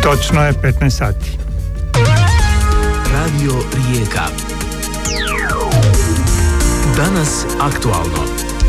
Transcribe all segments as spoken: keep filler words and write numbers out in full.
Točno je petnaest sati. Radio Rijeka. Danas aktualno.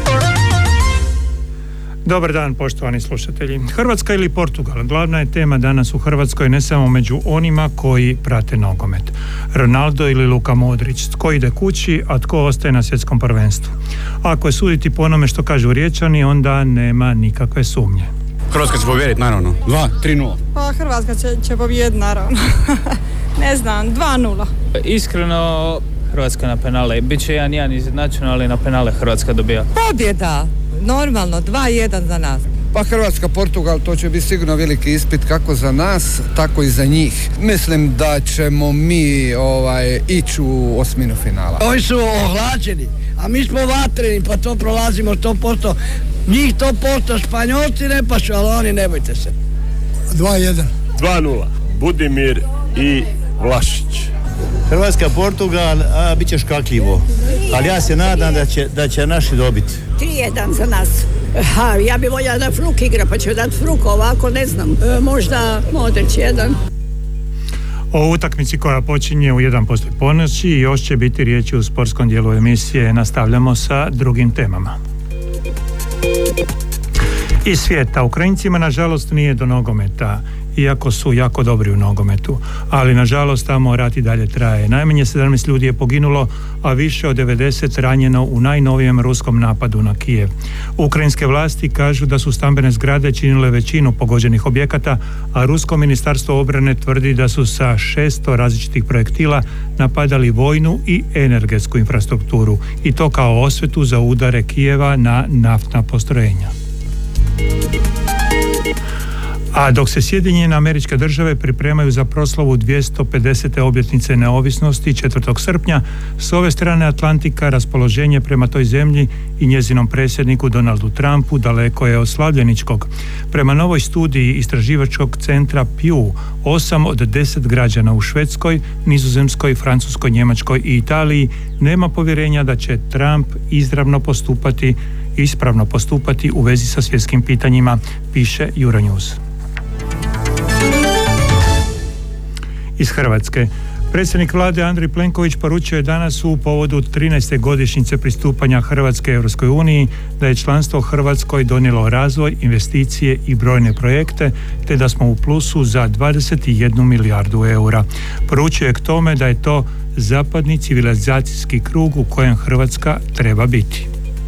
Dobar dan, poštovani slušatelji. Hrvatska ili Portugal? Glavna je tema danas u Hrvatskoj, ne samo među onima koji prate nogomet. Ronaldo ili Luka Modrić? Tko ide kući, a tko ostaje na svjetskom prvenstvu? Ako je suditi po onome što kažu Riječani, onda nema nikakve sumnje. Hrvatska će pobijediti, naravno. dva tri nula. Pa Hrvatska će, će pobijediti, naravno. Ne znam, dva nula. Iskreno, Hrvatska na penale. Biće jedan jedan izjednačeno, ali na penale Hrvatska dobija. Pobjeda! Normalno, dva jedan za nas. Pa Hrvatska, Portugal, to će biti sigurno veliki ispit kako za nas, tako i za njih. Mislim da ćemo mi ovaj, ići u osminu finala. Ovi su ohlađeni, a mi smo vatreni, pa to prolazimo sto posto. Njih sto posto, Španjolci ne pašu, ali oni ne bojte se. dva jedan. dva nula. Budimir i Vlašić. Hrvatska, Portugal, a bit će škakljivo. Ali ja se nadam da će, da će naši dobiti. tri jedan za nas. Ha, ja bi voljela da Fruk igra, pa ću dati Fruk, ovako ne znam. E, možda Modrić jedan. O utakmici koja počinje u jedan poslije ponoći i još će biti riječi u sportskom dijelu emisije. Nastavljamo sa drugim temama. Iz svijeta, Ukrajincima nažalost nije do nogometa, iako su jako dobri u nogometu, ali nažalost tamo rat i dalje traje. Najmanje sedamnaest ljudi je poginulo, a više od devedeset ranjeno u najnovijem ruskom napadu na Kijev. Ukrajinske vlasti kažu da su stambene zgrade činile većinu pogođenih objekata, a rusko ministarstvo obrane tvrdi da su sa šesto različitih projektila napadali vojnu i energetsku infrastrukturu, i to kao osvetu za udare Kijeva na naftna postrojenja. A dok se Sjedinjene Američke Države pripremaju za proslavu dvjesto pedesete obljetnice neovisnosti četvrtog srpnja, s ove strane Atlantika raspoloženje prema toj zemlji i njezinom predsjedniku Donaldu Trumpu daleko je od slavljeničkog. Prema novoj studiji istraživačkog centra Pew, osam od deset građana u Švedskoj, Nizozemskoj, Francuskoj, Njemačkoj i Italiji nema povjerenja da će Trump izravno postupati, ispravno postupati u vezi sa svjetskim pitanjima, piše Euronews. Iz Hrvatske. Predsjednik vlade Andrej Plenković poručio je danas u povodu trinaeste godišnjice pristupanja Hrvatske Europskoj uniji da je članstvo Hrvatskoj donijelo razvoj, investicije i brojne projekte, te da smo u plusu za dvadeset jednu milijardu eura. Poručio je k tome da je to zapadni civilizacijski krug u kojem Hrvatska treba biti.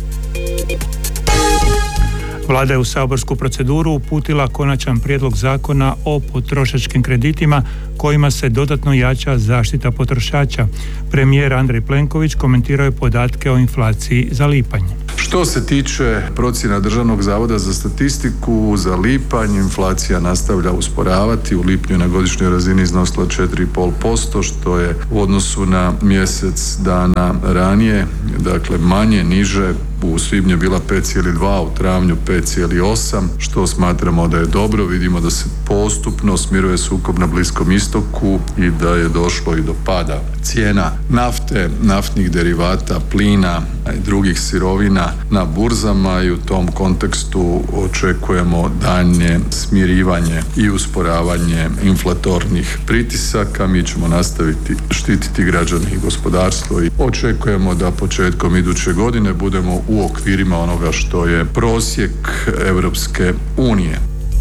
Vlada je u saborsku proceduru uputila konačan prijedlog zakona o potrošačkim kreditima kojima se dodatno jača zaštita potrošača. Premijer Andrej Plenković komentirao je podatke o inflaciji za lipanj. Što se tiče procjena Državnog zavoda za statistiku, za lipanj inflacija nastavlja usporavati. U lipnju na godišnjoj razini iznosila četiri i pol posto, što je u odnosu na mjesec dana ranije, dakle manje, niže. U svibnju je bila pet zarez dva, u travnju pet zarez osam, što smatramo da je dobro. Vidimo da se postupno smiruje sukob na Bliskom istoku i da je došlo i do pada cijena nafte, naftnih derivata, plina i drugih sirovina na burzama, i u tom kontekstu očekujemo daljnje smirivanje i usporavanje inflatornih pritisaka. Mi ćemo nastaviti štititi građane i gospodarstvo i očekujemo da početkom iduće godine budemo u okvirima onoga što je prosjek Europske unije.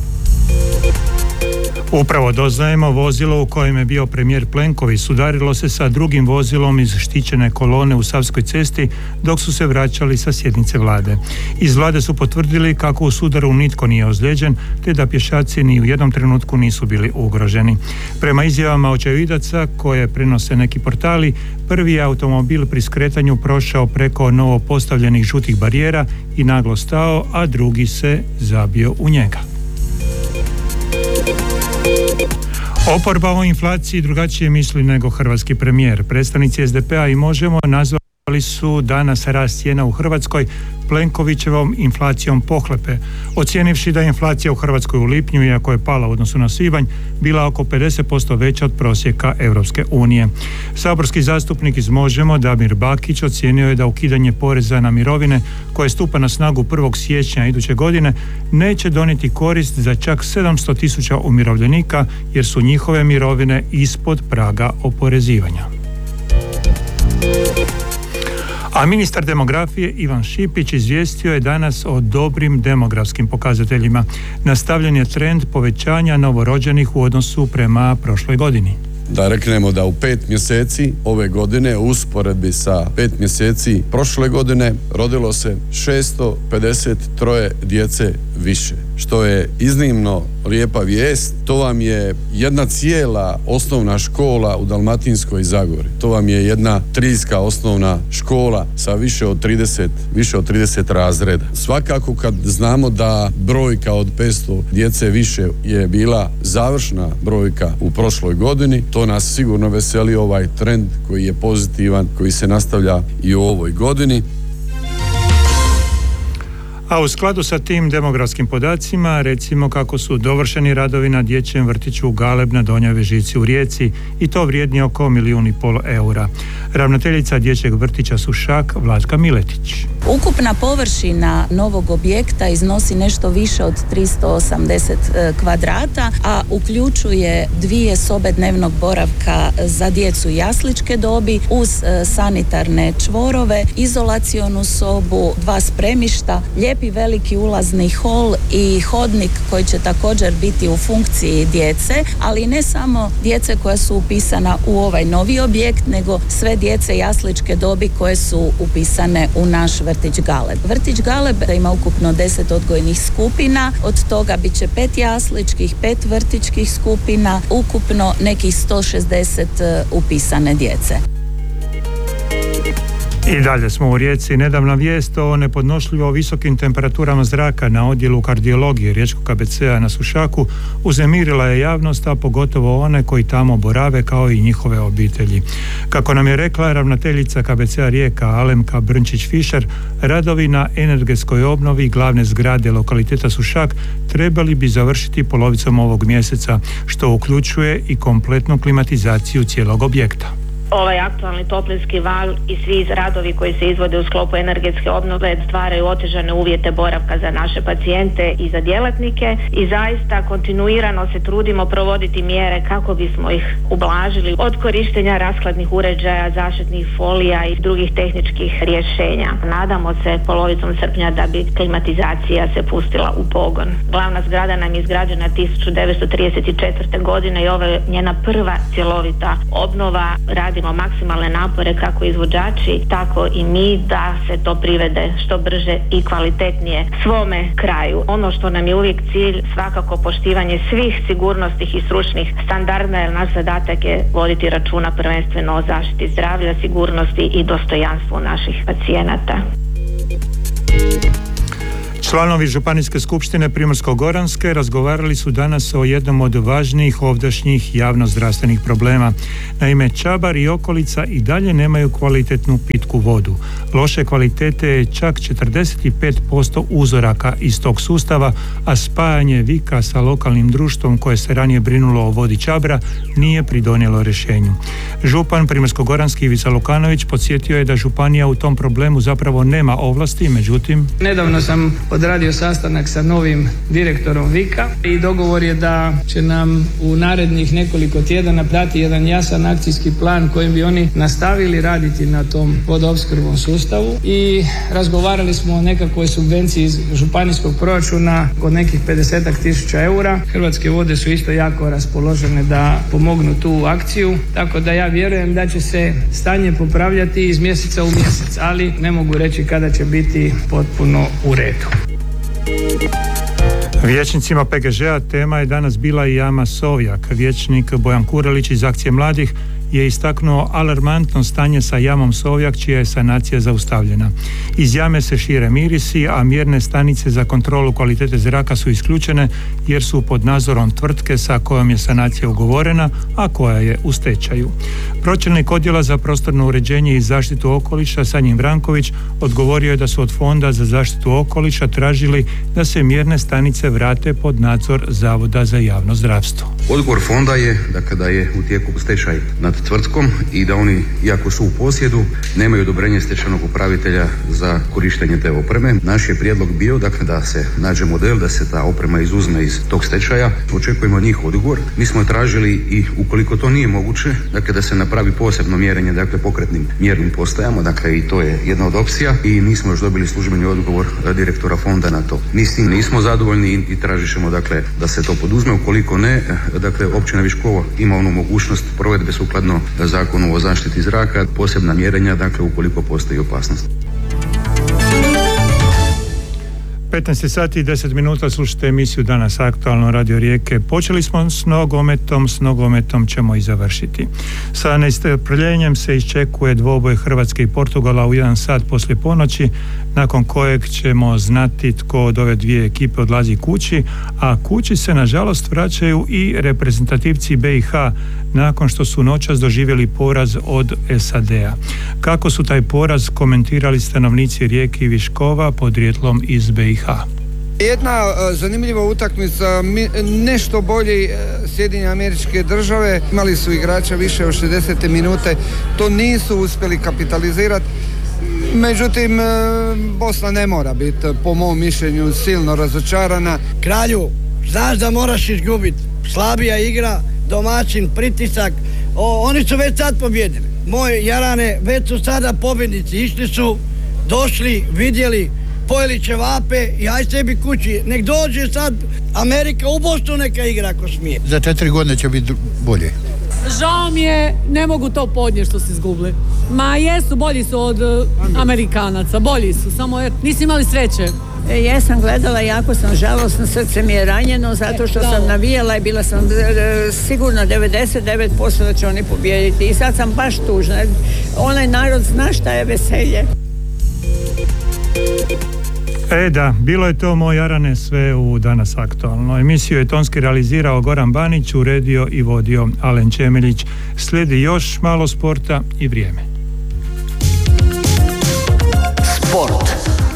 Upravo doznajemo, vozilo u kojem je bio premijer Plenković sudarilo se sa drugim vozilom iz štićene kolone u Savskoj cesti dok su se vraćali sa sjednice vlade. Iz vlade su potvrdili kako u sudaru nitko nije ozlijeđen, te da pješaci ni u jednom trenutku nisu bili ugroženi. Prema izjavama očevidaca koje prenose neki portali, prvi je automobil pri skretanju prošao preko novo postavljenih žutih barijera i naglo stao, a drugi se zabio u njega. Oporba o inflaciji drugačije misli nego hrvatski premijer. Predstavnici es de pe a i Možemo nazvali su danas rast cijena u Hrvatskoj Plenkovićevom inflacijom pohlepe, ocijenivši da je inflacija u Hrvatskoj u lipnju, iako je pala u odnosu na svibanj, bila oko pedeset posto veća od prosjeka Europske unije. Saborski zastupnik iz Možemo, Damir Bakić, ocijenio je da ukidanje poreza na mirovine, koje stupa na snagu prvog siječnja iduće godine, neće donijeti korist za čak sedamsto tisuća umirovljenika, jer su njihove mirovine ispod praga oporezivanja. A ministar demografije Ivan Šipić izvijestio je danas o dobrim demografskim pokazateljima. Nastavljen je trend povećanja novorođenih u odnosu prema prošloj godini. Da reknemo da u pet mjeseci ove godine, u usporedbi sa pet mjeseci prošle godine, rodilo se šesto pedeset tri djece više, što je iznimno lijepa vijest. To vam je jedna cijela osnovna škola u Dalmatinskoj Zagori. To vam je jedna triljska osnovna škola sa više od trideset, više od trideset razreda. Svakako kad znamo da brojka od petsto djece više je bila završna brojka u prošloj godini, to nas sigurno veseli, ovaj trend koji je pozitivan, koji se nastavlja i u ovoj godini. A u skladu sa tim demografskim podacima, recimo kako su dovršeni radovi na dječjem vrtiću Galeb na Donjoj Vežici u Rijeci, i to vrijedni oko milijun i pol eura. Ravnateljica dječjeg vrtića Sušak, Vlatka Miletić. Ukupna površina novog objekta iznosi nešto više od tristo osamdeset kvadrata, a uključuje dvije sobe dnevnog boravka za djecu jasličke dobi uz sanitarne čvorove, izolacionu sobu, dva spremišta, lijepi veliki ulazni hol i hodnik koji će također biti u funkciji djece, ali ne samo djece koja su upisana u ovaj novi objekt, nego sve djece jasličke dobi koje su upisane u naš vrtić Galeb. Vrtić Galeb ima ukupno deset odgojnih skupina, od toga bit će pet jasličkih, pet vrtićkih skupina, ukupno nekih sto šezdeset upisane djece. I dalje smo u Rijeci. Nedavna vijest o nepodnošljivo visokim temperaturama zraka na odjelu kardiologije Riječkog K B C-a na Sušaku uznemirila je javnost, a pogotovo one koji tamo borave, kao i njihove obitelji. Kako nam je rekla ravnateljica K B C-a Rijeka Alemka Brnčić-Fišer, radovi na energetskoj obnovi glavne zgrade lokaliteta Sušak trebali bi završiti polovicom ovog mjeseca, što uključuje i kompletnu klimatizaciju cijelog objekta. Ovaj aktualni toplinski val i svi radovi koji se izvode u sklopu energetske obnove stvaraju otežane uvjete boravka za naše pacijente i za djelatnike i zaista kontinuirano se trudimo provoditi mjere kako bismo ih ublažili, od korištenja rashladnih uređaja, zaštitnih folija i drugih tehničkih rješenja. Nadamo se polovicom srpnja da bi klimatizacija se pustila u pogon. Glavna zgrada nam je izgrađena tisuću devetsto trideset četvrte. godine i ovo je njena prva cjelovita obnova. Radimo maksimalne napore kako izvođači, tako i mi da se to privede što brže i kvalitetnije svome kraju. Ono što nam je uvijek cilj, svakako poštivanje svih sigurnosnih i stručnih standarda, jer naš zadatak je voditi računa prvenstveno o zaštiti zdravlja, sigurnosti i dostojanstvu naših pacijenata. Članovi Županijske skupštine Primorsko-goranske razgovarali su danas o jednom od važnijih ovdašnjih javnozdravstvenih problema. Naime, Čabar i okolica i dalje nemaju kvalitetnu pitku vodu. Loše kvalitete je čak četrdeset pet posto uzoraka iz tog sustava, a spajanje Vika sa lokalnim društvom koje se ranije brinulo o vodi Čabra nije pridonijelo rješenju. Župan Primorsko-goranski Ivica Lukanović podsjetio je da županija u tom problemu zapravo nema ovlasti, međutim... Nedavno sam odradio sastanak sa novim direktorom Vika i dogovor je da će nam u narednih nekoliko tjedana dati jedan jasan akcijski plan kojim bi oni nastavili raditi na tom vodoopskrbnom sustavu i razgovarali smo o nekakvoj subvenciji iz županijskog proračuna od nekih pedeset tisuća eura. Hrvatske vode su isto jako raspoložene da pomognu tu akciju, tako da ja vjerujem da će se stanje popravljati iz mjeseca u mjesec, ali ne mogu reći kada će biti potpuno u redu. Vijećnicima P G Ž-a tema je danas bila i jama Sovjak. Vijećnik Bojan Kurelić iz Akcije mladih je istaknuo alarmantno stanje sa jamom Sovjak, čija je sanacija zaustavljena. Iz jame se šire mirisi, a mjerne stanice za kontrolu kvalitete zraka su isključene jer su pod nadzorom tvrtke sa kojom je sanacija ugovorena, a koja je u stečaju. Pročelnik odjela za prostorno uređenje i zaštitu okoliša Sanjin Vranković odgovorio je da su od Fonda za zaštitu okoliša tražili da se mjerne stanice vrate pod nadzor Zavoda za javno zdravstvo. Odgovor fonda je da kada je u tijeku stečaj nad tvrtkom i da oni, iako su u posjedu, nemaju odobrenje stečajnog upravitelja za korištenje te opreme. Naš je prijedlog bio dakle, da se nađe model, da se ta oprema izuzme iz tog stečaja. Očekujemo njih odgovor. Mi smo tražili i ukoliko to nije moguće, dakle da se napravi posebno mjerenje dakle pokretnim mjernim postajama, dakle i to je jedna od opcija i nismo još dobili službeni odgovor direktora fonda na to. Mi s tim nismo zadovoljni i, i tražit ćemo dakle da se to poduzme. Ukoliko ne, dakle općina Viškovo ima onu mogućnost provedbe sukladno Zakonu o zaštiti zraka, posebna mjerenja dakle ukoliko postoji opasnost. petnaest sati i deset minuta, slušate emisiju Danas aktualno Radio Rijeke. Počeli smo s nogometom, s nogometom ćemo i završiti. Sa nestrpljenjem se iščekuje dvoboj Hrvatske i Portugala u jedan sat poslije ponoći, nakon kojeg ćemo znati tko od ove dvije ekipe odlazi kući, a kući se nažalost vraćaju i reprezentativci B i H nakon što su noćas doživjeli poraz od S A D-a. Kako su taj poraz komentirali stanovnici Rijeke i Viškova podrijetlom iz B i H? Jedna zanimljiva utakmica, nešto bolji Sjedinjene Američke Države, imali su igrača više od šezdesete minute, to nisu uspjeli kapitalizirati. Međutim, Bosna ne mora biti, po mom mišljenju, silno razočarana. Kralju, znaš da moraš izgubiti. Slabija igra, domaćin, pritisak. O, oni su već sad pobjedili. Moji Jarane, već su sada pobjednici. Išli su, došli, vidjeli, pojeli ćevape i aj sebi kući. Nek dođe sad Amerika u Bosnu, neka igra ako smije. Za četiri godine će biti bolje. Žao mi je, ne mogu to podnijeti što su izgubili. Ma jesu, bolji su od uh, Amerikanaca, bolji su, samo jer nisu imali sreće. E, ja sam gledala, jako sam žalosna, srce mi je ranjeno zato što e, sam navijala i bila sam e, sigurno devedeset devet posto da će oni pobijediti i sad sam baš tužna. Onaj narod zna šta je veselje. E da, bilo je to moj Jarane sve u Danas aktualno. Emisiju je tonski realizirao Goran Banić, uredio i vodio Alen Čemeljić. Slijedi još malo sporta i vrijeme. Sport.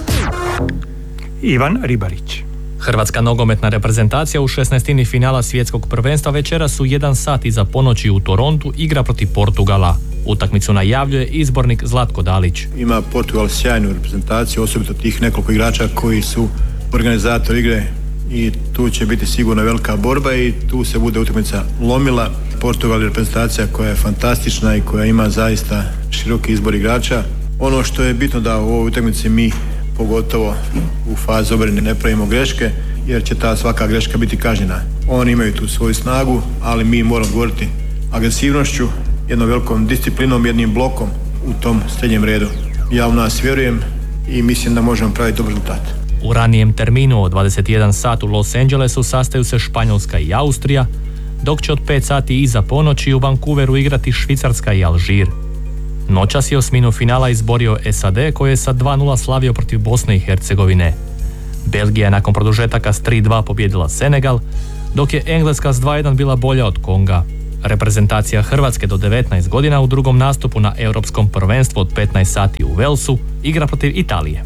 Ivan Ribarić. Hrvatska nogometna reprezentacija u šesnaestini finala svjetskog prvenstva večeras u jedan sat iza ponoći u Torontu igra protiv Portugala. Utakmicu najavljuje izbornik Zlatko Dalić. Ima Portugal sjajnu reprezentaciju, osobito tih nekoliko igrača koji su organizatori igre i tu će biti sigurno velika borba i tu se bude utakmica lomila. Portugal je reprezentacija koja je fantastična i koja ima zaista široki izbor igrača. Ono što je bitno da u ovoj utakmici mi pogotovo u fazi obrane ne pravimo greške, jer će ta svaka greška biti kažnjena. Oni imaju tu svoju snagu, ali mi moramo govoriti agresivnošću, jednom velikom disciplinom, jednim blokom u tom srednjem redu. Ja u nas vjerujem i mislim da možemo praviti dobar rezultat. U ranijem terminu od dvadeset jedan sat u Los Angelesu sastaju se Španjolska i Austrija, dok će od pet sati iza ponoći u Vancouveru igrati Švicarska i Alžir. Noćas je osminu finala izborio S A D koji je sa dva nula slavio protiv Bosne i Hercegovine. Belgija je nakon produžetaka s tri dva pobijedila Senegal, dok je Engleska s dva jedan bila bolja od Konga. Reprezentacija Hrvatske do devetnaest godina u drugom nastupu na Europskom prvenstvu od petnaest sati u Walesu igra protiv Italije.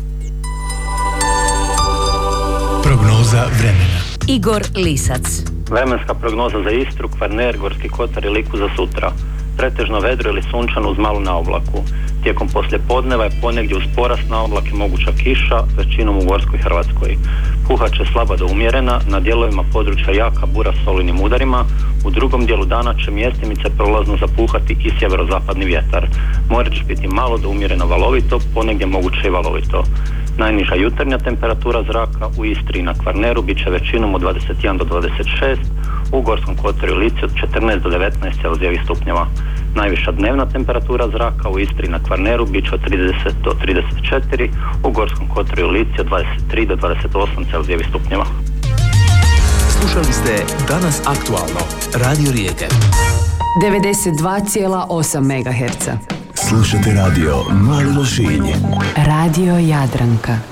Prognoza vremena. Igor Lisac. Vremenska prognoza za Istru, Kvarner, Gorski kotar i Liku za sutra. Pretežno vedro ili sunčano uz malu naoblaku. Tijekom poslijepodneva je ponegdje uz porast naoblake moguća kiša, većinom u Gorskoj Hrvatskoj. Puhat će slaba do umjerena, na dijelovima područja jaka bura s olujnim udarima, u drugom dijelu dana će mjestimice prolazno zapuhati i sjeverozapadni vjetar. More će biti malo do umjereno valovito, ponegdje moguće i valovito. Najniža jutarnja temperatura zraka u Istri i na Kvarneru bit će većinom od dvadeset jedan do dvadeset šest, u Gorskom kotaru i Lici od četrnaest do devetnaest celzijevih stupnjeva. Najviša dnevna temperatura zraka u Istri i na Kvarneru bit će od trideset do trideset četiri, u Gorskom kotaru i Lici od dvadeset tri do dvadeset osam celzijevih stupnjeva. Slušali ste Danas aktualno, Radio Rijeke. devedeset dva zarez osam megaherca. Slušate radio Mali Lošinj. Radio Jadranka.